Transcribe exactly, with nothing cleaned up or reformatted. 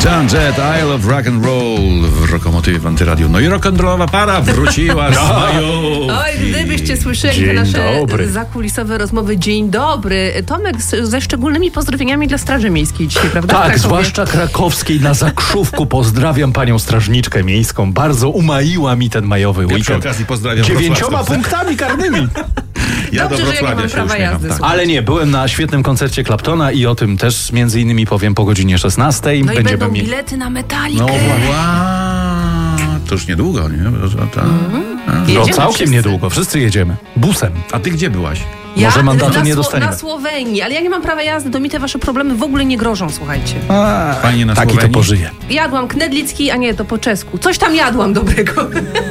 John Jett, Isle of Rock and Roll w Lokomotywie w Antyradiu. No i rock'n'rollowa para wróciła z majówki. Oj, gdybyście słyszeli Dzień te nasze dobry. zakulisowe rozmowy. Dzień dobry. Tomek z, ze szczególnymi pozdrowieniami dla Straży Miejskiej dzisiaj, prawda? Tak, W Krakowie. zwłaszcza krakowskiej na Zakrzówku. Pozdrawiam panią strażniczkę miejską. Bardzo umaiła mi ten majowy Ja przy weekend. okazji pozdrawiam Dziewięcioma wrocławską. punktami karnymi. Ja Dobrze, do że ja nie mam Wrocławia się prawa uśmiecham, jazdy, tak. słuchaj. Ale nie, byłem na świetnym koncercie Claptona i o tym też między innymi powiem po godzinie szesnastej. No i Będziemy będą mieli... bilety na Metalikę. No właśnie. Wow, to już niedługo, nie? To, to, No Jedziemy całkiem wszyscy. niedługo, wszyscy jedziemy. Busem. A ty gdzie byłaś? Ja Może mandatu na, nie Sło- dostaniemy. na Słowenii, ale ja nie mam prawa jazdy, to mi te wasze problemy w ogóle nie grożą, słuchajcie. A, Fajnie na taki to Słowenii. pożyje. Jadłam knedlicki, a nie, to po czesku. Coś tam jadłam dobrego.